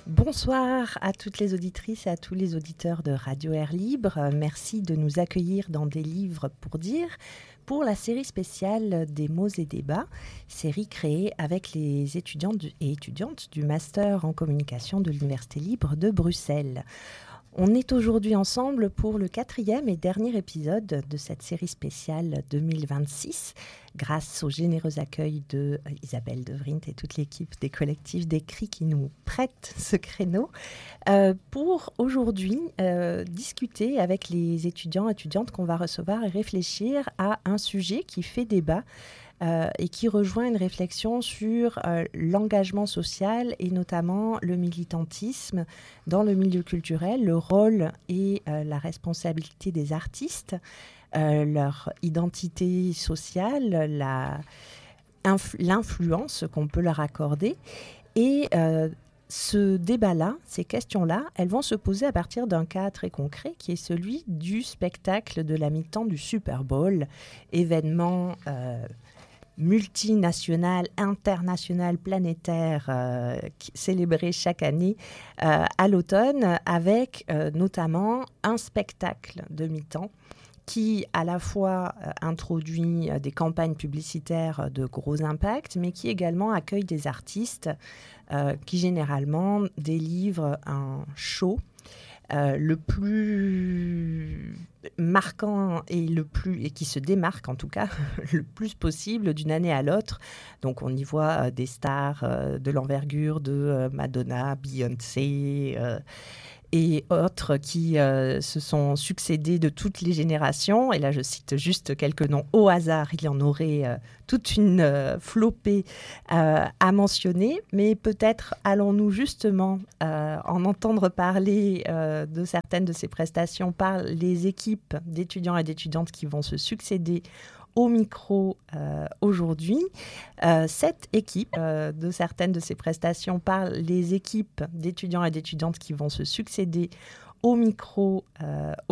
Bonsoir à toutes les auditrices et à tous les auditeurs de Radio Air Libre. Merci de nous accueillir dans Des livres pour dire pour la série spéciale des mots et débats, série créée avec les étudiants et étudiantes du Master en communication de l'Université libre de Bruxelles. On est aujourd'hui ensemble pour le 4e et dernier épisode de cette série spéciale 2026, grâce au généreux accueil de Isabelle de Vrint et toute l'équipe des collectifs d'écrit qui nous prêtent ce créneau, pour aujourd'hui discuter avec les étudiants et étudiantes qu'on va recevoir et réfléchir à un sujet qui fait débat, et qui rejoint une réflexion sur l'engagement social et notamment le militantisme dans le milieu culturel, le rôle et la responsabilité des artistes, leur identité sociale, l'influence qu'on peut leur accorder. Et ce débat-là, ces questions-là, elles vont se poser à partir d'un cas très concret qui est celui du spectacle de la mi-temps du Super Bowl, événement multinational, international, planétaire, célébré chaque année à l'automne, avec notamment un spectacle de mi-temps qui à la fois introduit des campagnes publicitaires de gros impact, mais qui également accueille des artistes qui généralement délivrent un show le plus marquant et qui se démarque en tout cas le plus possible d'une année à l'autre. Donc on y voit des stars de l'envergure de Madonna, Beyoncé et autres qui se sont succédés de toutes les générations. Et là, je cite juste quelques noms au hasard. Il y en aurait toute une flopée à mentionner. Mais peut-être allons-nous justement en entendre parler de certaines de ces prestations par les équipes d'étudiants et d'étudiantes qui vont se succéder au micro aujourd'hui. Cette équipe de certaines de ces prestations par les équipes d'étudiants et d'étudiantes qui vont se succéder au micro